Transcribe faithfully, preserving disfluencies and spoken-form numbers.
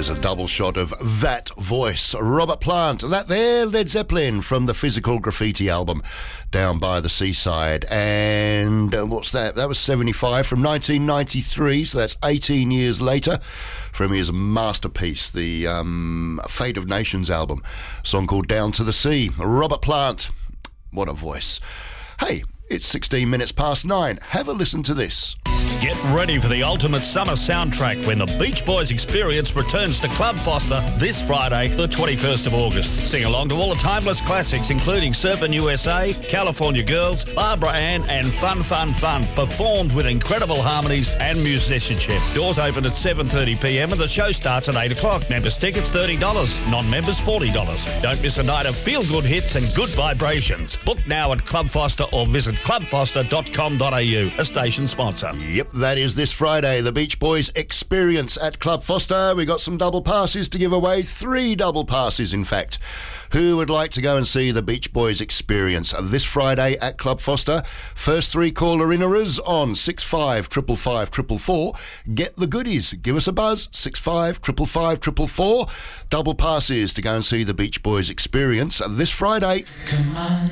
There's a double shot of That Voice. Robert Plant, that there, Led Zeppelin from the Physical Graffiti album, Down by the Seaside. And uh, what's that? That was seventy-five from nineteen ninety-three, so that's eighteen years later, from his masterpiece, the um, Fate of Nations album, a song called Down to the Sea. Robert Plant, what a voice. Hey, it's sixteen minutes past nine. Have a listen to this. Get ready for the ultimate summer soundtrack when the Beach Boys Experience returns to Club Foster this Friday, the twenty-first of August. Sing along to all the timeless classics, including Surfin' U S A, California Girls, Barbara Ann, and Fun Fun Fun, performed with incredible harmonies and musicianship. Doors open at seven thirty p m and the show starts at eight o'clock. Members tickets thirty dollars, non-members forty dollars. Don't miss a night of feel-good hits and good vibrations. Book now at Club Foster or visit club foster dot com dot a u, a station sponsor. Yep, that is this Friday, the Beach Boys Experience at Club Foster. We got some double passes to give away, three double passes in fact. Who would like to go and see the Beach Boys Experience this Friday at Club Foster? First three caller-innerers on six five five five five four four. Get the goodies. Give us a buzz, six five five five five four four. Double passes to go and see the Beach Boys Experience this Friday. Come on.